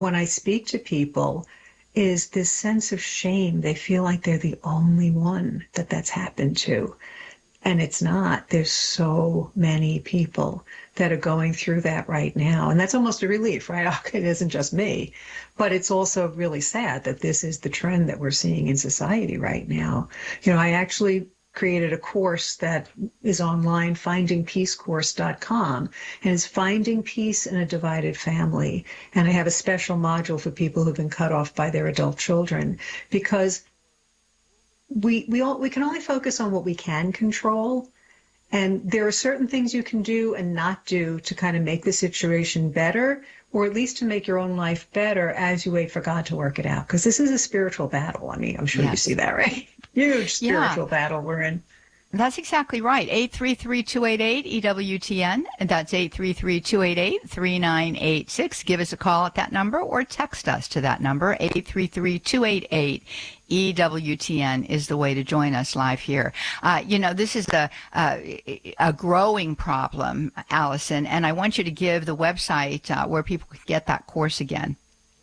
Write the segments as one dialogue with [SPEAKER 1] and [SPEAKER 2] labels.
[SPEAKER 1] when I speak to people is this sense of shame. They feel like they're the only one that that's happened to. And it's not. There's so many people that are going through that right now. And that's almost a relief, right? It isn't just me. But it's also really sad that this is the trend that we're seeing in society right now. I actually created a course that is online, findingpeacecourse.com, and it's Finding Peace in a Divided Family. And I have a special module for people who've been cut off by their adult children, because we can only focus on what we can control. And there are certain things you can do and not do to kind of make the situation better, or at least to make your own life better as you wait for God to work it out. Because this is a spiritual battle. I mean, I'm sure you see
[SPEAKER 2] Yes.
[SPEAKER 1] that, right? Huge
[SPEAKER 2] Yeah.
[SPEAKER 1] spiritual battle we're in.
[SPEAKER 2] That's exactly right. 833-288-EWTN. And that's 833-288-3986. Give us a call at that number or text us to that number. 833-288-EWTN is the way to join us live here. This is a growing problem, Allison, and I want you to give the website where people can get that course again.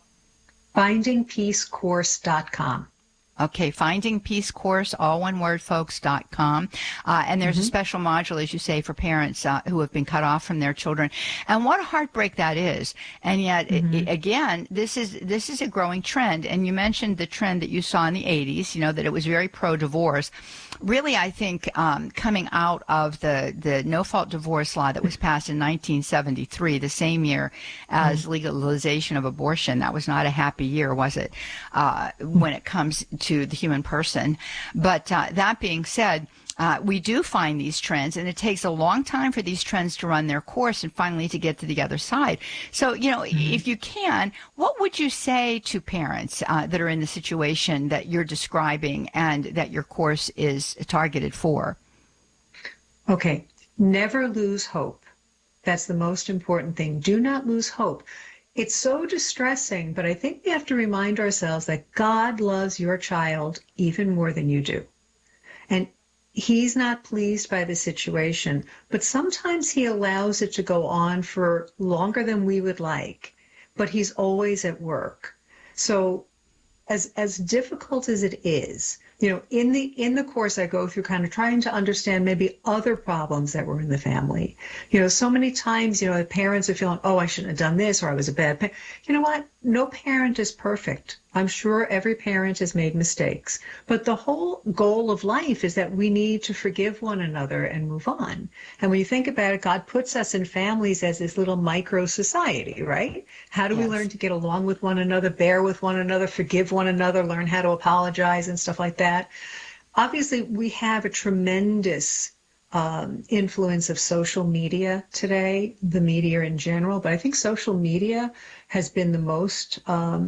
[SPEAKER 1] Findingpeacecourse.com.
[SPEAKER 2] Okay, Finding Peace Course, all one word, folks.com. And there's a special module, as you say, for parents who have been cut off from their children. And what a heartbreak that is. And yet, again, this is a growing trend. And you mentioned the trend that you saw in the 80s, that it was very pro-divorce. Really, I think coming out of the no-fault divorce law that was passed in 1973, the same year as legalization of abortion, that was not a happy year, was it, when it comes to the human person. But that being said, we do find these trends, and it takes a long time for these trends to run their course and finally to get to the other side. So, if you can, what would you say to parents that are in the situation that you're describing and that your course is targeted for?
[SPEAKER 1] Okay. Never lose hope. That's the most important thing. Do not lose hope. It's so distressing, but I think we have to remind ourselves that God loves your child even more than you do. And he's not pleased by the situation, but sometimes he allows it to go on for longer than we would like, but he's always at work. So as difficult as it is, in the course, I go through kind of trying to understand maybe other problems that were in the family. So many times, the parents are feeling, oh, I shouldn't have done this, or I was a bad parent. You know what? No parent is perfect. I'm sure every parent has made mistakes. But the whole goal of life is that we need to forgive one another and move on. And when you think about it, God puts us in families as this little micro society, right? How do we learn to get along with one another, bear with one another, forgive one another, learn how to apologize and stuff like that? Obviously, we have a tremendous influence of social media today, the media in general, but I think social media has been the most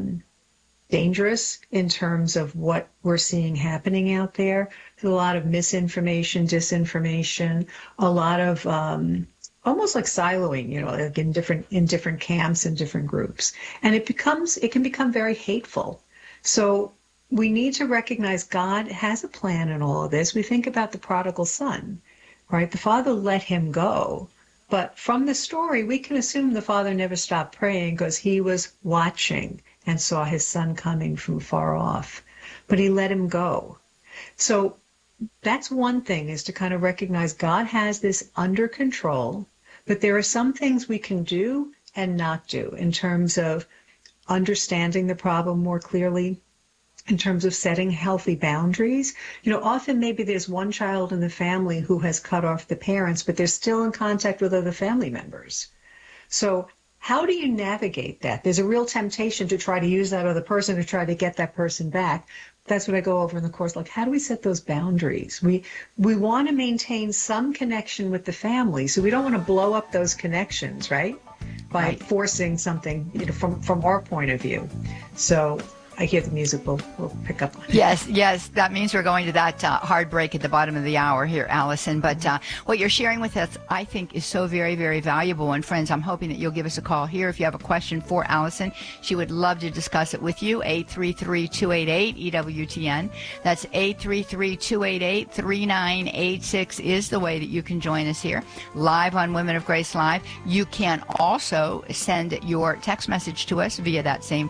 [SPEAKER 1] dangerous in terms of what we're seeing happening out there. There's a lot of misinformation, disinformation, a lot of almost like siloing, like in different camps and different groups. And it can become very hateful. So we need to recognize God has a plan in all of this. We think about the prodigal son, right? The father let him go. But from the story, we can assume the father never stopped praying because he was watching and saw his son coming from far off. But he let him go. So that's one thing, is to kind of recognize God has this under control, but there are some things we can do and not do in terms of understanding the problem more clearly, in terms of setting healthy boundaries. Often maybe there's one child in the family who has cut off the parents, but they're still in contact with other family members. So how do you navigate that? There's a real temptation to try to use that other person to try to get that person back. That's what I go over in the course. Like, how do we set those boundaries? We want to maintain some connection with the family, so we don't want to blow up those connections, right? By forcing something, from our point of view. So I hear the music. We'll pick up on it.
[SPEAKER 2] Yes. That means we're going to that hard break at the bottom of the hour here, Allison. But what you're sharing with us, I think, is so very, very valuable. And friends, I'm hoping that you'll give us a call here if you have a question for Allison. She would love to discuss it with you. 833-288-EWTN. That's 833-288-3986 is the way that you can join us here live on Women of Grace Live. You can also send your text message to us via that same